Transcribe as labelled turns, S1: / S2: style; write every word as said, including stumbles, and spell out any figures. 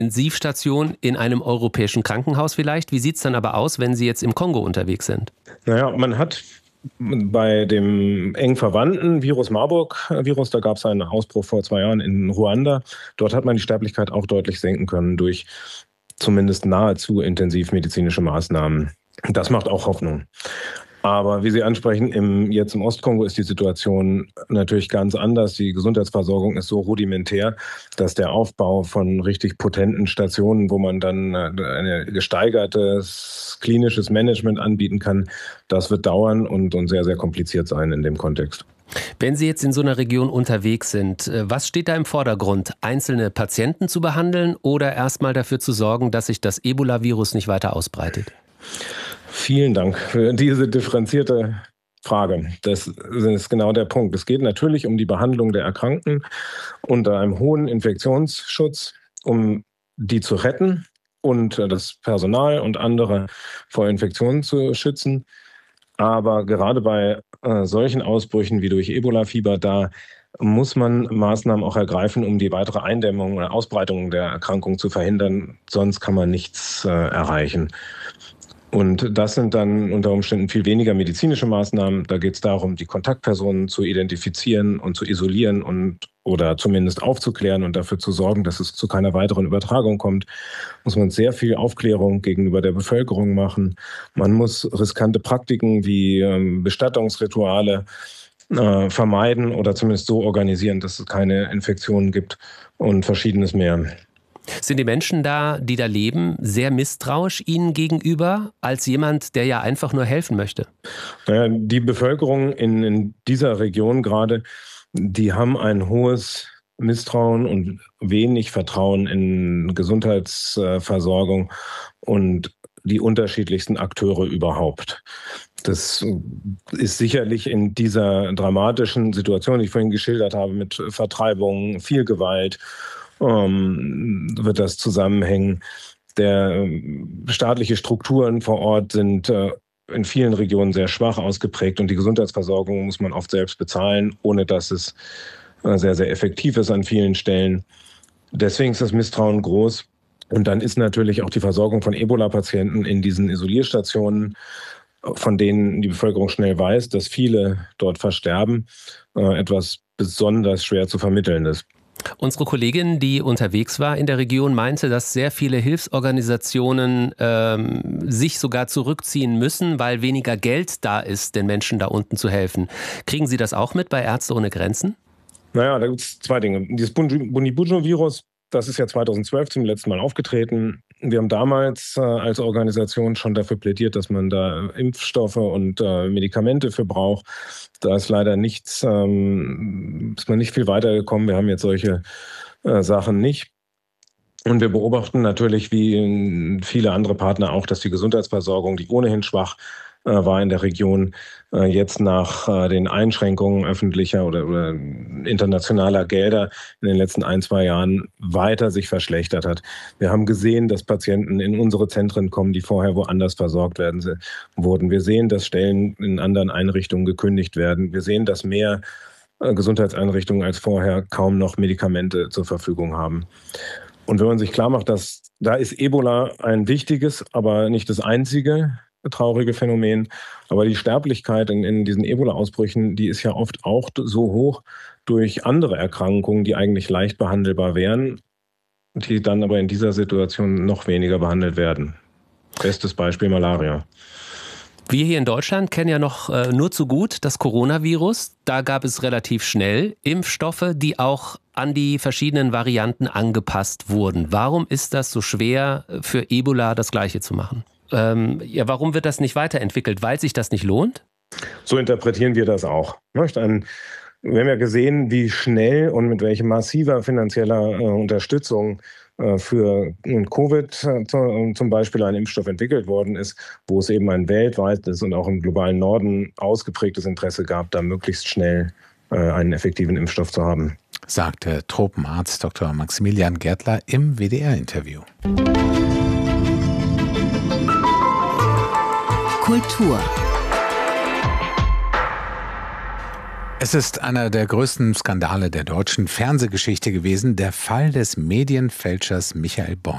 S1: Intensivstation in einem europäischen Krankenhaus vielleicht. Wie sieht es dann aber aus, wenn Sie jetzt im Kongo unterwegs sind?
S2: Naja, man hat bei dem eng verwandten Virus Marburg-Virus, da gab es einen Ausbruch vor zwei Jahren in Ruanda, dort hat man die Sterblichkeit auch deutlich senken können durch zumindest nahezu intensivmedizinische Maßnahmen. Das macht auch Hoffnung. Aber wie Sie ansprechen, im, jetzt im Ostkongo ist die Situation natürlich ganz anders. Die Gesundheitsversorgung ist so rudimentär, dass der Aufbau von richtig potenten Stationen, wo man dann ein gesteigertes klinisches Management anbieten kann, das wird dauern und, und sehr, sehr kompliziert sein in dem Kontext.
S1: Wenn Sie jetzt in so einer Region unterwegs sind, was steht da im Vordergrund? Einzelne Patienten zu behandeln oder erstmal dafür zu sorgen, dass sich das Ebola-Virus nicht weiter ausbreitet?
S2: Vielen Dank für diese differenzierte Frage. Das ist genau der Punkt. Es geht natürlich um die Behandlung der Erkrankten unter einem hohen Infektionsschutz, um die zu retten und das Personal und andere vor Infektionen zu schützen. Aber gerade bei äh, solchen Ausbrüchen wie durch Ebola-Fieber, da muss man Maßnahmen auch ergreifen, um die weitere Eindämmung oder Ausbreitung der Erkrankung zu verhindern. Sonst kann man nichts äh, erreichen. Und das sind dann unter Umständen viel weniger medizinische Maßnahmen. Da geht es darum, die Kontaktpersonen zu identifizieren und zu isolieren und oder zumindest aufzuklären und dafür zu sorgen, dass es zu keiner weiteren Übertragung kommt. Muss man sehr viel Aufklärung gegenüber der Bevölkerung machen. Man muss riskante Praktiken wie ähm, Bestattungsrituale äh, vermeiden oder zumindest so organisieren, dass es keine Infektionen gibt und Verschiedenes mehr.
S1: Sind die Menschen da, die da leben, sehr misstrauisch Ihnen gegenüber, als jemand, der ja einfach nur helfen möchte?
S2: Naja, die Bevölkerung in, in dieser Region gerade, die haben ein hohes Misstrauen und wenig Vertrauen in Gesundheitsversorgung und die unterschiedlichsten Akteure überhaupt. Das ist sicherlich in dieser dramatischen Situation, die ich vorhin geschildert habe, mit Vertreibung, viel Gewalt, ähm, wird das zusammenhängen. Der staatliche Strukturen vor Ort sind äh, in vielen Regionen sehr schwach ausgeprägt und die Gesundheitsversorgung muss man oft selbst bezahlen, ohne dass es äh, sehr, sehr effektiv ist an vielen Stellen. Deswegen ist das Misstrauen groß. Und dann ist natürlich auch die Versorgung von Ebola-Patienten in diesen Isolierstationen, von denen die Bevölkerung schnell weiß, dass viele dort versterben, äh, etwas besonders schwer zu vermitteln ist.
S1: Unsere Kollegin, die unterwegs war in der Region, meinte, dass sehr viele Hilfsorganisationen ähm, sich sogar zurückziehen müssen, weil weniger Geld da ist, den Menschen da unten zu helfen. Kriegen Sie das auch mit bei Ärzte ohne Grenzen?
S2: Naja, da gibt es zwei Dinge. Dieses Bundibugyo-Virus, das ist ja zweitausendzwölf zum letzten Mal aufgetreten. Wir haben damals äh, als Organisation schon dafür plädiert, dass man da Impfstoffe und äh, Medikamente für braucht. Da ist leider nichts, ähm, ist man nicht viel weitergekommen. Wir haben jetzt solche äh, Sachen nicht. Und wir beobachten natürlich, wie viele andere Partner auch, dass die Gesundheitsversorgung, die ohnehin schwach äh, war in der Region, äh, jetzt nach äh, den Einschränkungen öffentlicher oder, oder internationaler Gelder in den letzten ein, zwei Jahren weiter sich verschlechtert hat. Wir haben gesehen, dass Patienten in unsere Zentren kommen, die vorher woanders versorgt werden wurden. Wir sehen, dass Stellen in anderen Einrichtungen gekündigt werden. Wir sehen, dass mehr äh, Gesundheitseinrichtungen als vorher kaum noch Medikamente zur Verfügung haben. Und wenn man sich klar macht, dass da ist Ebola ein wichtiges, aber nicht das einzige traurige Phänomen. Aber die Sterblichkeit in, in diesen Ebola-Ausbrüchen, die ist ja oft auch so hoch durch andere Erkrankungen, die eigentlich leicht behandelbar wären, die dann aber in dieser Situation noch weniger behandelt werden. Bestes Beispiel Malaria.
S1: Wir hier in Deutschland kennen ja noch äh, nur zu gut das Coronavirus. Da gab es relativ schnell Impfstoffe, die auch an die verschiedenen Varianten angepasst wurden. Warum ist das so schwer, für Ebola das Gleiche zu machen? Ähm, ja, warum wird das nicht weiterentwickelt? Weil sich das nicht lohnt?
S2: So interpretieren wir das auch. Wir haben ja gesehen, wie schnell und mit welcher massiver finanzieller äh, Unterstützung äh, für Covid äh, zum Beispiel ein Impfstoff entwickelt worden ist, wo es eben ein weltweites und auch im globalen Norden ausgeprägtes Interesse gab, da möglichst schnell äh, einen effektiven Impfstoff zu haben.
S3: Sagte Tropenarzt Doktor Maximilian Gärtler im W D R-Interview.
S4: Kultur.
S3: Es ist einer der größten Skandale der deutschen Fernsehgeschichte gewesen, der Fall des Medienfälschers Michael Born.